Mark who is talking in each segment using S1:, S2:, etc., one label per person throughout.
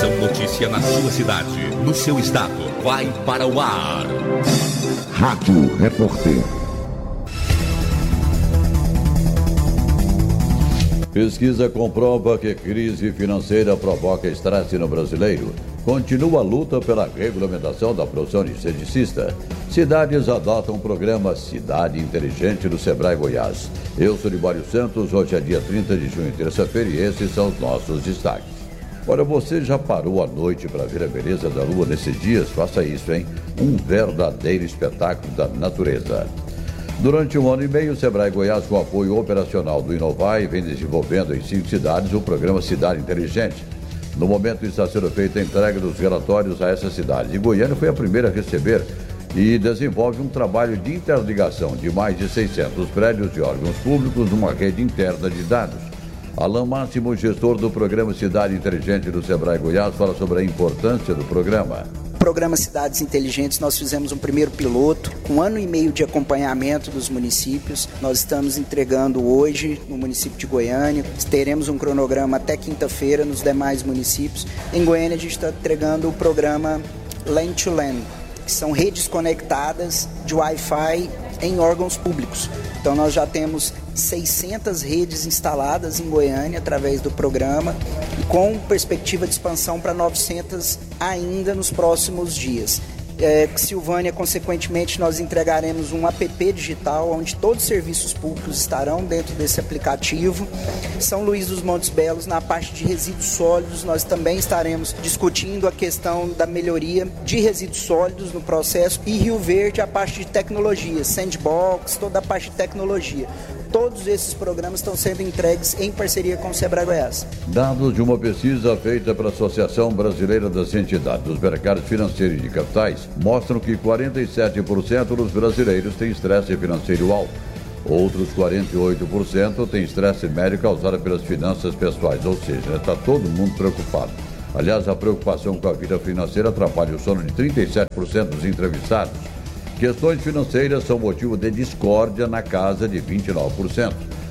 S1: Atenção, notícia na sua cidade, no seu estado. Vai para o ar.
S2: Rádio Repórter.
S3: Pesquisa comprova que crise financeira provoca estresse no brasileiro. Continua a luta pela regulamentação da profissão de esteticista. Cidades adotam o programa Cidade Inteligente do Sebrae Goiás. Eu sou Libório Santos, hoje é dia 30 de junho, terça-feira, e esses são os nossos destaques. Olha, você já parou à noite para ver a beleza da lua nesses dias? Faça isso, hein? Um verdadeiro espetáculo da natureza. Durante 1 ano e meio, o Sebrae Goiás, com apoio operacional do Inovai, vem desenvolvendo em 5 cidades o programa Cidade Inteligente. No momento está sendo feita a entrega dos relatórios a essas cidades. E Goiânia foi a primeira a receber e desenvolve um trabalho de interligação de mais de 600 prédios e órgãos públicos numa rede interna de dados. Alain Máximo, gestor do programa Cidade Inteligente do Sebrae Goiás, fala sobre a importância do programa.
S4: Programa Cidades Inteligentes, nós fizemos um primeiro piloto, com 1 ano e meio de acompanhamento dos municípios. Nós estamos entregando hoje no município de Goiânia, teremos um cronograma até quinta-feira nos demais municípios. Em Goiânia a gente está entregando o programa Land to Land, que são redes conectadas de Wi-Fi em órgãos públicos. Então nós já temos 600 redes instaladas em Goiânia através do programa, com perspectiva de expansão para 900 ainda nos próximos dias. Silvânia, consequentemente, nós entregaremos um app digital onde todos os serviços públicos estarão dentro desse aplicativo. São Luís dos Montes Belos, na parte de resíduos sólidos, nós também estaremos discutindo a questão da melhoria de resíduos sólidos no processo, e Rio Verde, a parte de tecnologia, sandbox, toda a parte de tecnologia. Todos esses programas estão sendo entregues em parceria com o Sebrae Goiás.
S3: Dados de uma pesquisa feita pela Associação Brasileira das Entidades dos Mercados Financeiros e de Capitais mostram que 47% dos brasileiros têm estresse financeiro alto. Outros 48% têm estresse médio causado pelas finanças pessoais, ou seja, está todo mundo preocupado. Aliás, a preocupação com a vida financeira atrapalha o sono de 37% dos entrevistados. Questões financeiras são motivo de discórdia na casa de 29%.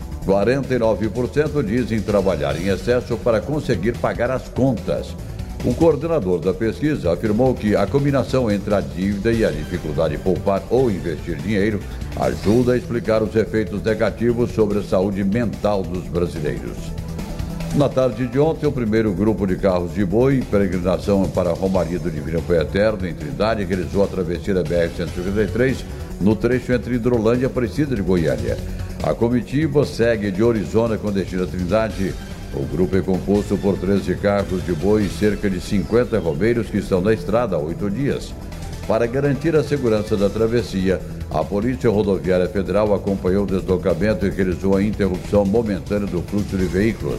S3: 49% dizem trabalhar em excesso para conseguir pagar as contas. O coordenador da pesquisa afirmou que a combinação entre a dívida e a dificuldade de poupar ou investir dinheiro ajuda a explicar os efeitos negativos sobre a saúde mental dos brasileiros. Na tarde de ontem, o primeiro grupo de carros de boi, peregrinação para a Romaria do Divino Apoio Eterno, em Trindade, realizou a travessia da BR-153 no trecho entre Hidrolândia e Aparecida de Goiânia. A comitiva segue de Orizona com destino a Trindade. O grupo é composto por 13 carros de boi e cerca de 50 romeiros que estão na estrada há 8 dias. Para garantir a segurança da travessia, a Polícia Rodoviária Federal acompanhou o deslocamento e realizou a interrupção momentânea do fluxo de veículos.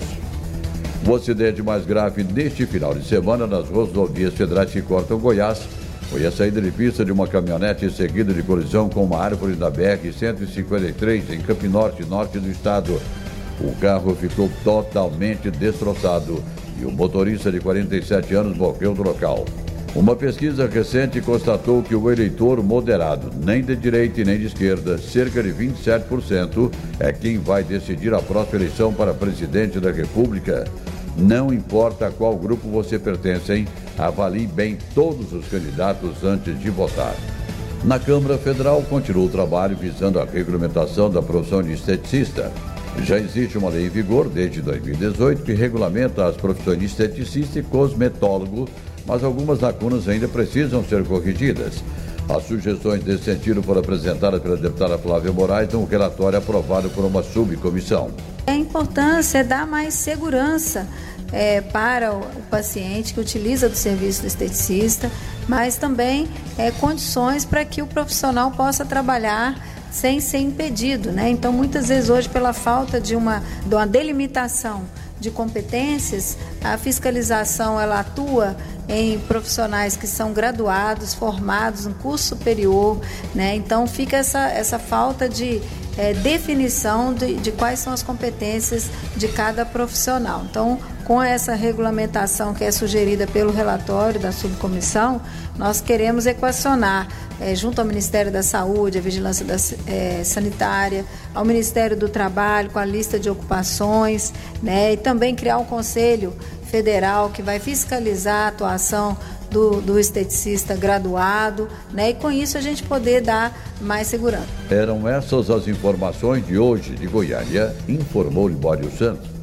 S3: O acidente mais grave neste final de semana nas rodovias federais que cortam Goiás foi a saída de pista de uma caminhonete seguida de colisão com uma árvore da BR-153 em Campinorte, norte do estado. O carro ficou totalmente destroçado e o motorista de 47 anos morreu no local. Uma pesquisa recente constatou que o eleitor moderado, nem de direita e nem de esquerda, cerca de 27%, é quem vai decidir a próxima eleição para presidente da República. Não importa a qual grupo você pertence, hein? Avalie bem todos os candidatos antes de votar. Na Câmara Federal continua o trabalho visando a regulamentação da profissão de esteticista. Já existe uma lei em vigor desde 2018 que regulamenta as profissões de esteticista e cosmetólogo, mas algumas lacunas ainda precisam ser corrigidas. As sugestões desse sentido foram apresentadas pela deputada Flávia Moraes num relatório aprovado por uma subcomissão.
S5: A importância é dar mais segurança para o paciente que utiliza do serviço do esteticista, mas também condições para que o profissional possa trabalhar sem ser impedido, né? Então, muitas vezes hoje, pela falta de uma delimitação de competências, a fiscalização ela atua em profissionais que são graduados, formados em curso superior, né? Então fica essa falta de definição de quais são as competências de cada profissional. Então, com essa regulamentação que é sugerida pelo relatório da subcomissão, nós queremos equacionar junto ao Ministério da Saúde, a Vigilância Sanitária, ao Ministério do Trabalho, com a lista de ocupações, né? E também criar um conselho federal que vai fiscalizar a atuação do esteticista graduado, né? E com isso a gente poder dar mais segurança.
S3: Eram essas as informações de hoje de Goiânia, informou Libório Santos.